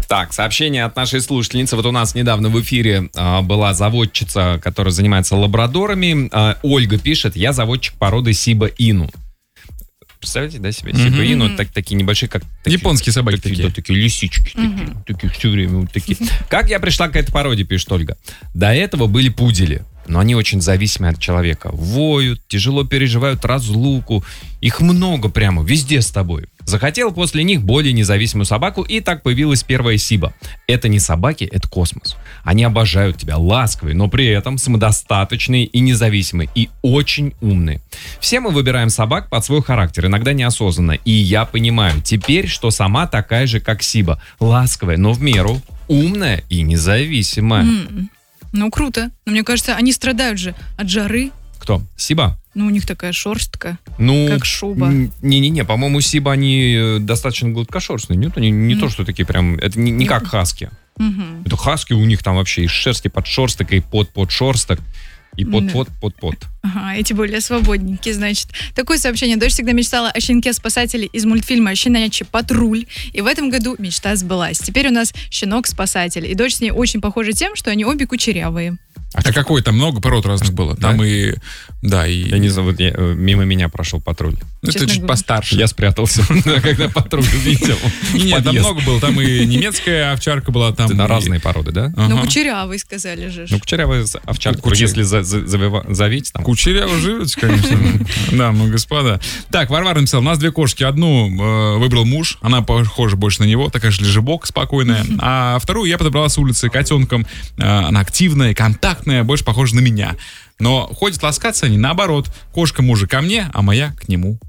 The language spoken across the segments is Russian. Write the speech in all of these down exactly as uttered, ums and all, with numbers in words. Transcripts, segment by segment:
Так, сообщение от нашей слушательницы. Вот у нас недавно в эфире а, была заводчица, которая занимается лабрадорами. А, Ольга пишет: я заводчик породы Сиба-Ину. Представляете, да, себе? Mm-hmm. Сиба-Ину, mm-hmm. так, такие небольшие, как... Такие, японские собаки такие. такие. Да, такие лисички. Mm-hmm. Такие, такие все время вот такие. Как я пришла к этой породе, пишет Ольга. До этого были пудели. Но они очень зависимы от человека. Воют, тяжело переживают разлуку. Их много прямо, везде с тобой. Захотел после них более независимую собаку, и так появилась первая Сиба. Это не собаки, это космос. Они обожают тебя, ласковые, но при этом самодостаточные и независимые, и очень умные. Все мы выбираем собак под свой характер, иногда неосознанно. И я понимаю теперь, что сама такая же, как Сиба. Ласковая, но в меру, умная и независимая. Mm. Ну, круто. Но мне кажется, они страдают же от жары. Кто? Сиба? Ну, у них такая шерстка, ну, как шуба. Не-не-не, по-моему, Сиба, они достаточно гладкошерстные. Нет, они не mm. то, что такие прям... Это не, не mm. как хаски. Mm-hmm. Это хаски у них там вообще и шерсти подшерсток, и под-подшерсток, и под-под-под-под. Ага, эти более свободненькие, значит. Такое сообщение. Дочь всегда мечтала о щенке-спасателе из мультфильма «Щенячий патруль». И в этом году мечта сбылась. Теперь у нас щенок-спасатель. И дочь с ней очень похожа тем, что они обе кучерявые. А, а какой там много пород разных было? Да? Там и... Да, и... Я не знаю, вот я, мимо меня прошел патруль. Ну, ты чуть постарше. Я спрятался, когда патруль увидел. Нет, там много было. Там и немецкая овчарка была. Там разные породы, да? Ну, кучерявый, сказали же. Ну, кучерявая овчарка, если завить там. Кучерявый живете, конечно. Да, ну, господа. Так, Варвара написала: у нас две кошки. Одну выбрал муж, она похожа больше на него, такая же лежебок, спокойная. А вторую я подобрала с улицы котенком. Она активная, контактная, больше похожа на меня. Но ходят ласкаться они наоборот. Кошка мужа ко мне, а моя к нему.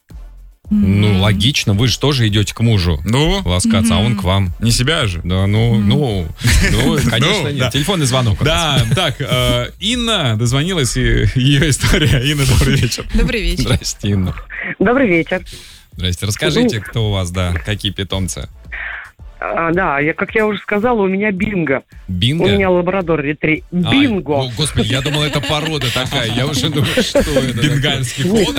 Ну, mm-hmm. логично, вы же тоже идете к мужу ну? ласкаться, mm-hmm. а он к вам. Не себя же. Да, ну, mm-hmm. ну, ну, конечно, нет. Да. Телефонный звонок. Да, так, э, Инна дозвонилась, и ее история. Инна, добрый вечер. Добрый вечер. Здрасте, Инна. Добрый вечер. Здрасте. Расскажите, кто у вас, да, какие питомцы? А, да, я, как я уже сказала, у меня бинго. Бинго? У меня лабрадор-ретривер. Бинго. О, господи, я думал, это порода такая. Я уже думаю, что это. Бенгальский кот.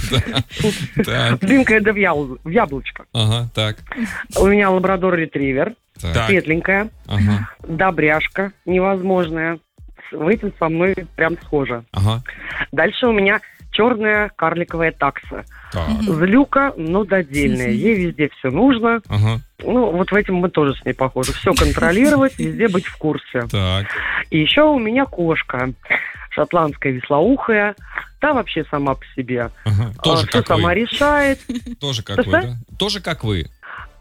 Бинго — это в яблочко. Ага, так. У меня лабрадор-ретривер. Светленькая. Добряшка невозможная. В этом со мной прям схожа. Дальше у меня черная карликовая такса. Так. Злюка, но додельная. Ей везде все нужно. Ага. Ну, вот в этом мы тоже с ней похожи. Все контролировать, везде быть в курсе. Так. И еще у меня кошка. Шотландская веслоухая. Та вообще сама по себе. Ага. Тоже все как сама вы. решает. Тоже как вы, да? Тоже как вы.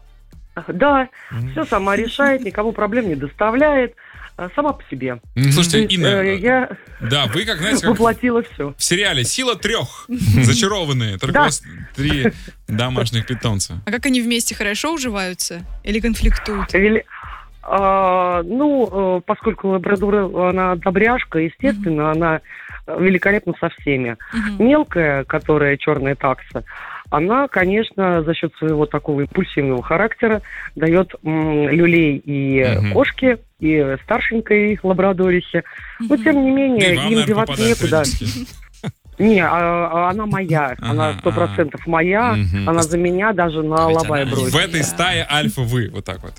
Да, mm-hmm. все сама решает, никому проблем не доставляет. Сама по себе. Слушайте, есть, Инна, э, я да, вы как, знаете, как воплотила все. В сериале «Сила трех». Зачарованные. Только у вас три домашних питомца. А как они вместе хорошо уживаются? Или конфликтуют? Или, а, ну, поскольку лабрадор, она добряшка, естественно, mm-hmm. она великолепна со всеми. Mm-hmm. Мелкая, которая черная такса, она, конечно, за счет своего такого импульсивного характера дает м, люлей и mm-hmm. кошке, и старшенькой лабрадорихе. Mm-hmm. Но, тем не менее, да, им деваться некуда. Не, а, она моя. Ага, она сто процентов ага. моя. Угу. Она за меня даже на лобай бросит. В этой стае альфа вы, вот так вот.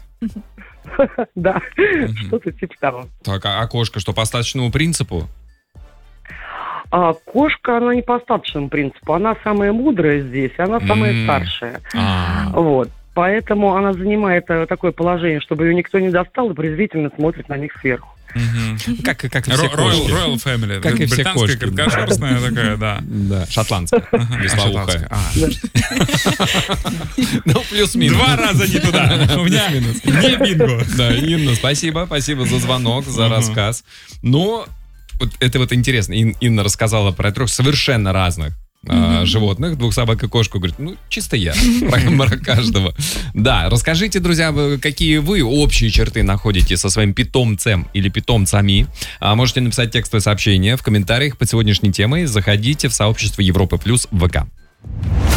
Да, что-то типа того. Так, а кошка что, по остаточному принципу? А кошка, она не по остаточному принципу. Она самая мудрая здесь, она самая mm. старшая. А. Вот. Поэтому она занимает такое положение, чтобы ее никто не достал, и презрительно смотрит на них сверху. Mm-hmm. Как, как и все Royal, кошки. Royal Family. Как и все кошки. Британская, краткошерстная такая, да. Да, шотландская. Веслоухая. Ну, плюс-минус. Два раза не туда. У меня не бинго. Да, Инна, спасибо. Спасибо за звонок, за рассказ. Но вот это вот интересно. Инна рассказала про трех совершенно разных Mm-hmm. животных, двух собак и кошку, говорит, ну, чисто я, про каждого. Да, расскажите, друзья, какие вы общие черты находите со своим питомцем или питомцами. Можете написать текстовое сообщение в комментариях под сегодняшней темой. Заходите в сообщество Европы Плюс в ВК.